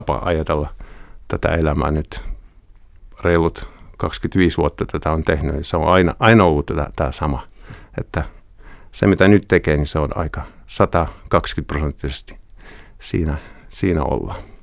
tapa ajatella tätä elämää nyt reilut 25 vuotta tätä on tehnyt. Se on aina ollut tämä sama, että se mitä nyt tekee, niin se on aika 120% siinä ollaan.